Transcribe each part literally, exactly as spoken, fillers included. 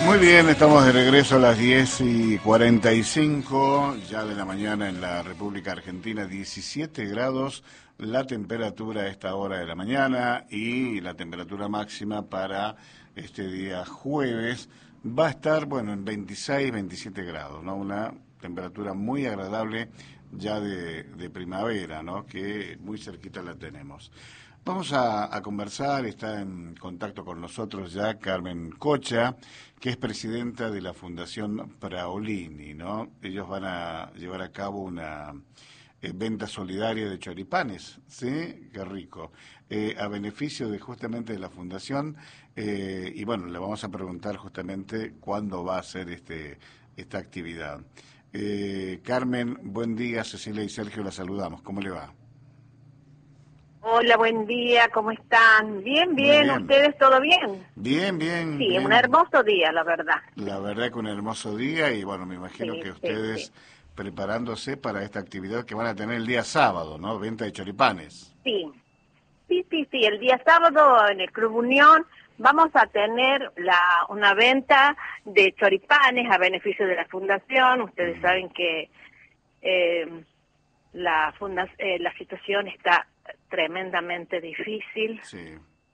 Muy bien, estamos de regreso a las diez y cuarenta y cinco ya de la mañana en la República Argentina, diecisiete grados la temperatura a esta hora de la mañana y la temperatura máxima para este día jueves va a estar, bueno, en veintiséis, veintisiete grados, ¿no? Una temperatura muy agradable ya de, de primavera, ¿no? Que muy cerquita la tenemos. Vamos a, a conversar, está en contacto con nosotros ya Carmen Cocha, que es presidenta de la Fundación Praolini, ¿no? Ellos van a llevar a cabo una eh, venta solidaria de choripanes, ¿sí? Qué rico. Eh, a beneficio de justamente de la Fundación, eh, y bueno, le vamos a preguntar justamente cuándo va a ser este esta actividad. Eh, Carmen, buen día, Cecilia y Sergio, la saludamos, ¿cómo le va? Hola, buen día, ¿cómo están? Bien, bien, bien. ¿ustedes todo bien? Bien, bien, Sí, bien. un hermoso día, la verdad. La verdad que un hermoso día y bueno, me imagino Sí, que sí, ustedes sí. preparándose para esta actividad que van a tener el día sábado, ¿no? Venta de choripanes. Sí, sí, sí, sí, el día sábado en el Club Unión vamos a tener la una venta de choripanes a beneficio de la Fundación. Ustedes Mm. saben que eh, la, funda eh, la situación está tremendamente difícil. Sí.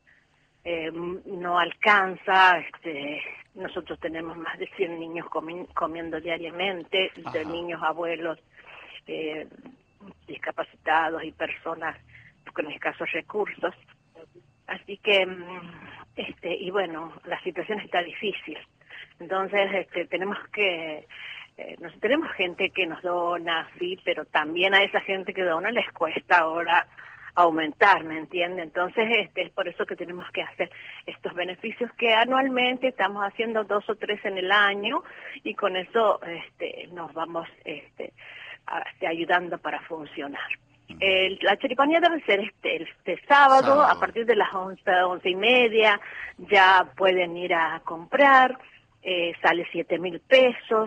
Eh, no alcanza, este, nosotros tenemos más de cien niños comi comiendo diariamente, de Ajá. niños, abuelos, eh, discapacitados y personas con escasos recursos. Así que, este, y bueno, la situación está difícil. Entonces, este, tenemos que, eh, nos, tenemos gente que nos dona, sí, pero también a esa gente que dona les cuesta ahora aumentar, ¿me entiende? Entonces, este, es por eso que tenemos que hacer estos beneficios que anualmente estamos haciendo dos o tres en el año y con eso, este, nos vamos, este, a, este, ayudando para funcionar. El, la choripanía debe ser este, este sábado, Sábado. a partir de las once, once y media, ya pueden ir a comprar, eh, sale siete mil pesos,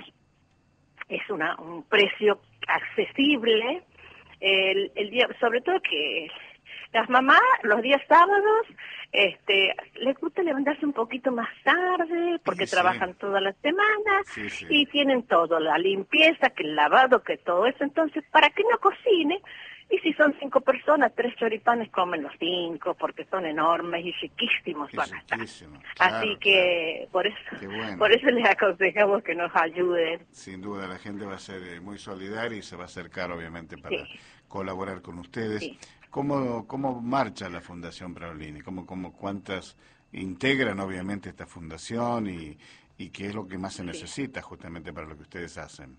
es una, un precio accesible, el, el día, sobre todo que las mamás los días sábados este, les gusta levantarse un poquito más tarde porque Sí, trabajan sí. toda la semana Sí, sí. y tienen todo, la limpieza, que el lavado, que todo eso, entonces para que no cocine. Y si son cinco personas, tres choripanes comen los cinco, porque son enormes y riquísimos Es van a estar. riquísimo, claro, Así que claro. por eso, Qué bueno. por eso les aconsejamos que nos ayuden. Sin duda, la gente va a ser eh, muy solidaria y se va a acercar, obviamente, para Sí, colaborar con ustedes. sí. ¿Cómo, cómo marcha la Fundación Praolini? ¿Cómo, cómo, ¿Cuántas integran, obviamente, esta fundación y, y qué es lo que más se Sí. necesita justamente para lo que ustedes hacen?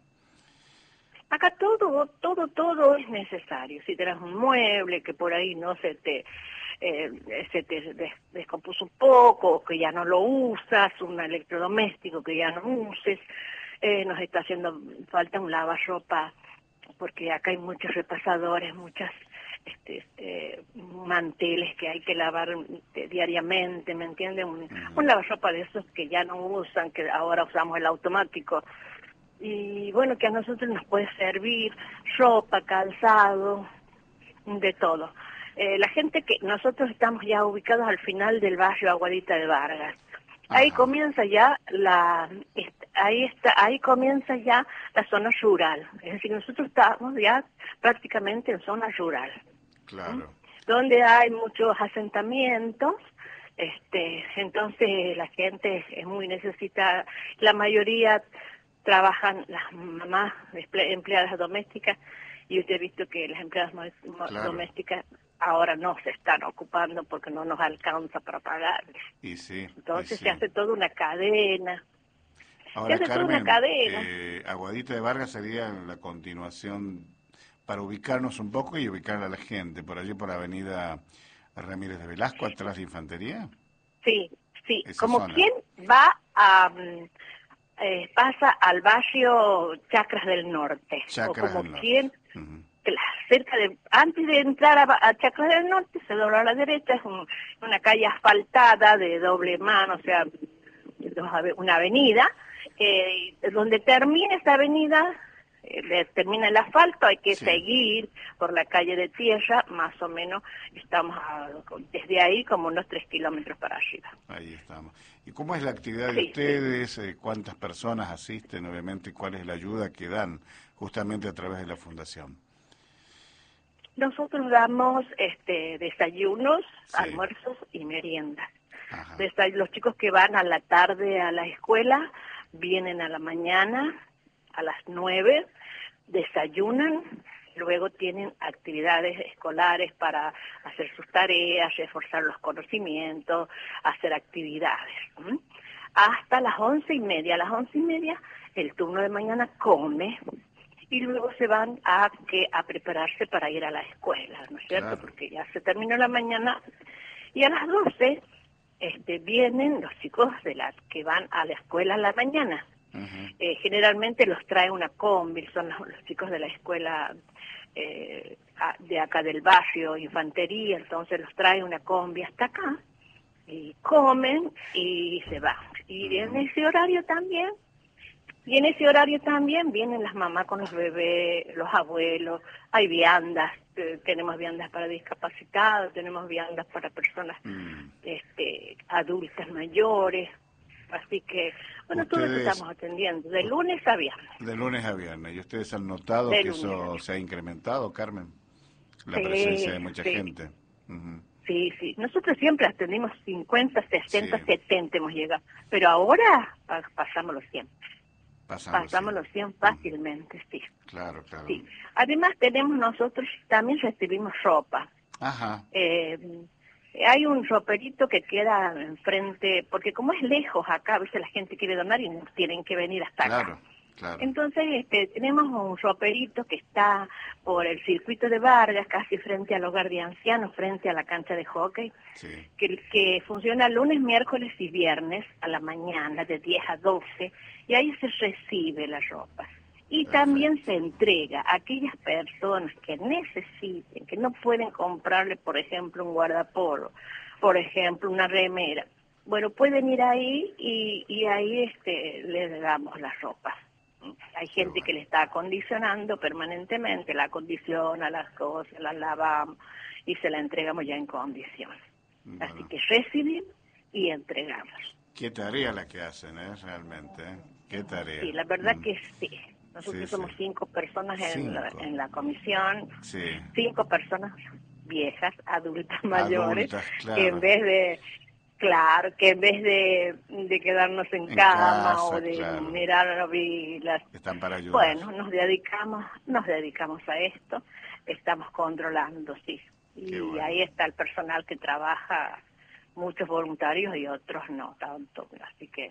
Acá todo, todo, todo es necesario. Si tenés un mueble que por ahí no se te, eh, se te des descompuso un poco, que ya no lo usas, un electrodoméstico que ya no uses, eh, nos está haciendo falta un lavarropa, porque acá hay muchos repasadores, muchas este, este, manteles que hay que lavar eh, diariamente, ¿me entiendes? Un, Uh-huh. un lavarropa de esos que ya no usan, que ahora usamos el automático. Y bueno, que a nosotros nos puede servir ropa, calzado, de todo. Eh, la gente que nosotros estamos ya ubicados al final del barrio Aguadita de Vargas. Ahí Ajá. comienza ya la ahí está ahí comienza ya la zona rural. Es decir, nosotros estamos ya prácticamente en zona rural. Claro. ¿Mm? Donde hay muchos asentamientos. Este, entonces la gente es muy necesitada. La mayoría trabajan las mamás empleadas domésticas y usted ha visto que las empleadas Claro. domésticas ahora no se están ocupando porque no nos alcanza para pagarles. Y sí, Entonces y sí. se hace toda una cadena. Ahora, se hace Carmen, toda una cadena. eh, Aguadita de Vargas sería la continuación para ubicarnos un poco y ubicar a la gente, por allí por Avenida Ramírez de Velasco, atrás de Infantería. Sí, sí, Esa como zona. quien va a... Eh, pasa al barrio Chacras del Norte, Chacras o como del Norte. quien, Uh-huh. cerca de, antes de entrar a, a Chacras del Norte, se dobla a la derecha, es un, una calle asfaltada de doble mano, o sea, una avenida, eh, donde termina esa avenida, le termina el asfalto, hay que sí. seguir por la calle de tierra, más o menos estamos a, desde ahí como unos tres kilómetros para arriba. Ahí estamos. ¿Y cómo es la actividad de Sí, ustedes? Sí. ¿Cuántas personas asisten, obviamente, y cuál es la ayuda que dan justamente a través de la fundación? Nosotros damos este desayunos, Sí. almuerzos y meriendas. Ajá. Desay- los chicos que van a la tarde a la escuela vienen a la mañana a las nueve, desayunan, luego tienen actividades escolares para hacer sus tareas, reforzar los conocimientos, hacer actividades. ¿m? Hasta las once y media. A las once y media el turno de mañana come y luego se van a que a prepararse para ir a la escuela, ¿no es cierto? Claro. Porque ya se terminó la mañana y a las doce este, vienen los chicos de las que van a la escuela a la mañana. Uh-huh. Eh, generalmente los trae una combi, son los, los chicos de la escuela eh, de acá del barrio, infantería, entonces los trae una combi hasta acá y comen y se van. Y en ese horario también Y en ese horario también vienen las mamás con los bebés, los abuelos, hay viandas, eh, tenemos viandas para discapacitados, tenemos viandas para personas Mm. este, adultas mayores, así que, bueno, todo eso Ustedes- estamos atendiendo, de lunes a viernes. De lunes a viernes. ¿Y ustedes han notado De que lunes a eso viernes. se ha incrementado, Carmen? La Sí, presencia de mucha sí. gente. Ujú. Sí, sí, nosotros siempre atendimos cincuenta, sesenta, Sí. setenta hemos llegado, pero ahora pa- pasamos los cien, Pasando pasamos sí. los cien fácilmente, sí. Claro, claro. Sí. Además tenemos nosotros, también recibimos ropa. Ajá. Eh, hay un roperito que queda enfrente, porque como es lejos acá, a veces la gente quiere donar y nos tienen que venir hasta Claro, acá. claro. Entonces este, tenemos un roperito que está por el circuito de Vargas, casi frente al hogar de ancianos, frente a la cancha de hockey, Sí. que, que funciona lunes, miércoles y viernes a la mañana de diez a doce, y ahí se recibe la ropa. Y Perfecto. también se entrega a aquellas personas que necesiten, que no pueden comprarle, por ejemplo, un guardapolvo, por ejemplo, una remera. Bueno, pueden ir ahí y, y ahí este, les damos las ropas. Hay gente bueno. que le está acondicionando permanentemente, la acondiciona, las cosas, las lavamos y se la entregamos ya en condición. Bueno. Así que recibimos y entregamos. Qué tarea la que hacen, ¿eh? Realmente, ¿eh? Qué tarea. Sí, la verdad Mm. que sí. Nosotros Sí, somos sí. cinco personas en la, Cinco. en la comisión, Sí. cinco personas viejas, adultas mayores, Adultas, que claro. en vez de, claro, que en vez de, de quedarnos en, En cama casa, o de claro. mirar novelas, Están para ayudar. bueno, nos dedicamos, nos dedicamos a esto, estamos controlando, sí. Y Qué bueno. ahí está el personal que trabaja, muchos voluntarios y otros no tanto, así que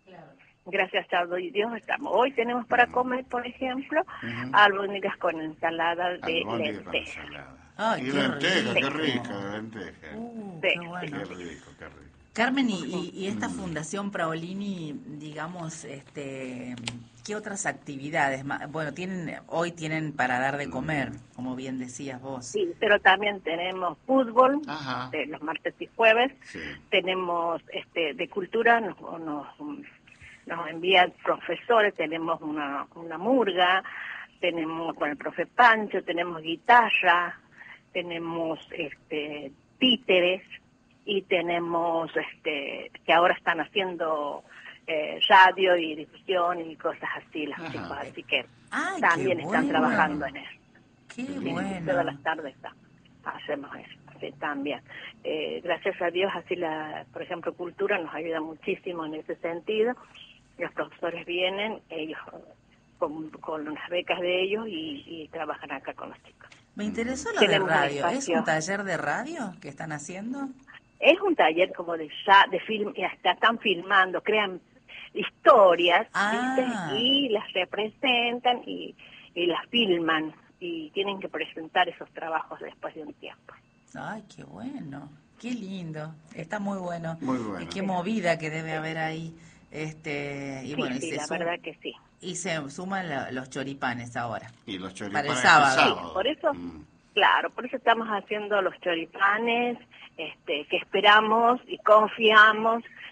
gracias a Dios estamos. Hoy tenemos para Ujú. comer, por ejemplo, Ujú. albóndigas con ensalada de Albóndiga con lentejas. ensalada. Ay, y qué lenteja, qué rico. rica, lenteja. Uh, Sí, qué sí. bueno. Qué rico, qué rico. Carmen, y, y- y esta Mm. Fundación Praolini, digamos, este, ¿qué otras actividades? ma- Bueno, tienen hoy tienen para dar de comer, como bien decías vos. Sí, pero también tenemos fútbol Ajá. de los martes y jueves. Sí. Tenemos este de cultura, nos, nos, nos envían profesores, tenemos una, una murga, tenemos con el profe Pancho, tenemos guitarra, tenemos este títeres y tenemos este que ahora están haciendo eh, radio y difusión y cosas así los Ajá. chicos, así que Ay, también qué están bueno. trabajando en eso. Qué Sí, bueno. todas las tardes está- hacemos eso, sí, también. Eh, gracias a Dios, así la, por ejemplo, cultura nos ayuda muchísimo en ese sentido. Los profesores vienen, ellos con, con unas becas de ellos y, y trabajan acá con los chicos. Me interesó lo de Tenemos un radio. ¿Es espacio. un taller de radio que están haciendo? Es un taller como de ya, de film, y hasta están filmando, crean historias, Ah. ¿viste? Y las representan y, y las filman y tienen que presentar esos trabajos después de un tiempo. Ay, qué bueno. Qué lindo. Está muy bueno. Muy bueno. Y qué movida que debe haber ahí. Este, y Sí, bueno, y sí, se la sum- verdad que sí. y se suman la- los choripanes ahora. Y los Para choripanes el este sábado. sábado. Por eso, Mm. claro, por eso estamos haciendo los choripanes, este, que esperamos y confiamos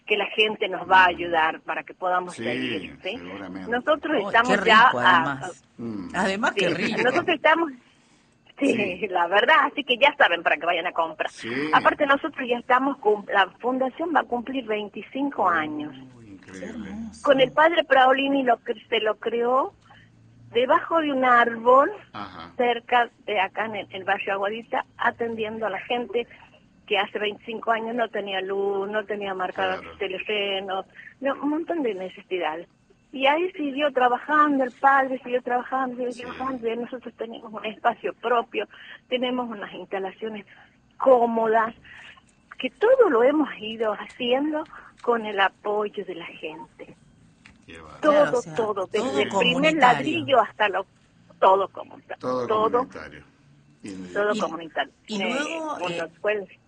que la gente nos va a ayudar para que podamos Sí, seguir, ¿sí? seguramente. Nosotros Oh, estamos qué rico, ya... a- además. Mm. Además, sí, qué rico. nosotros estamos... Sí, Sí. la verdad, así que ya saben para que vayan a comprar. Sí. Aparte nosotros ya estamos, cum- la fundación va a cumplir veinticinco años. Uy, Qué increíble. hermoso. Con el padre Praolini lo que se lo creó debajo de un árbol Ajá. cerca de acá en el, el barrio Aguadita, atendiendo a la gente que hace veinticinco años no tenía luz, no tenía marcados Claro. teléfonos, no, un montón de necesidades. Y ahí siguió trabajando, el padre siguió trabajando, siguió Sí. trabajando, y nosotros tenemos un espacio propio, tenemos unas instalaciones cómodas, que todo lo hemos ido haciendo con el apoyo de la gente. Qué bárbaro. Todo, Claro, o sea, todo, desde todo el primer comunitario. ladrillo hasta lo, todo comunitario. Todo, todo, comunitario. Y- todo Y- comunitario. y luego, cuando, eh, fue, el-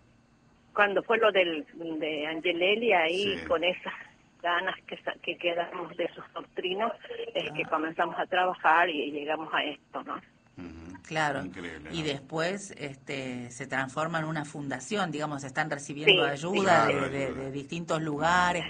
cuando fue lo del, de Angelelli, ahí Sí. con esas ganas que, sa- que quedamos de sus doctrinas, es Ah. que comenzamos a trabajar y llegamos a esto, ¿no? Ujú. Claro, Increíble, y ¿no? después este, se transforma en una fundación, digamos, están recibiendo Sí, ayuda Claro, de, de- ayuda. de distintos lugares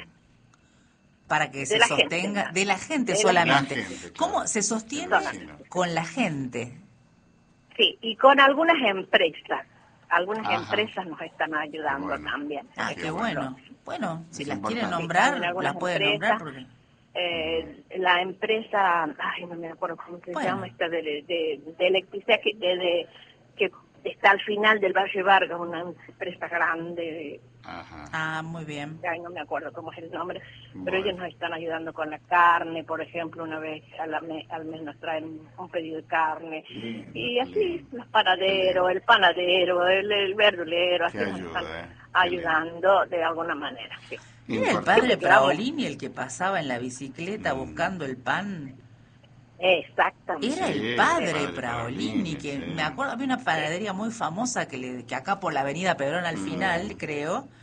para que De se la gente, sostenga, ¿no? de la gente De la solamente. gente, claro. ¿Cómo se De sostiene los vecinos. con la gente? Sí, y con algunas empresas. Algunas Ajá. empresas nos están ayudando Qué bueno. también. Ah, Qué qué bueno. bueno. Bueno, si Es las quieren importante. nombrar, También algunas las pueden nombrar empresas. porque... Eh, la empresa, ay, no me acuerdo cómo se Bueno. llama, esta de, de, de electricidad que, de, de- que está al final del Valle Vargas, una empresa grande, Ajá. Ah, muy bien. ay, no me acuerdo cómo es el nombre, Bueno. pero ellos nos están ayudando con la carne, por ejemplo, una vez a la me- al mes nos traen un pedido de carne, Lindo, y así lindo. los panaderos, el panadero, el, el verdulero, así Qué nos ayuda, están eh. Qué ayudando de alguna manera, sí. Era el Importante. padre Sí, claro. Praolini el que pasaba en la bicicleta Mm. buscando el pan. Exactamente. Era Sí, el el padre padre Praolini, Praolini, que sí. me acuerdo, había una panadería muy famosa que, le, que acá por la avenida Pedrón al Mm. final, creo,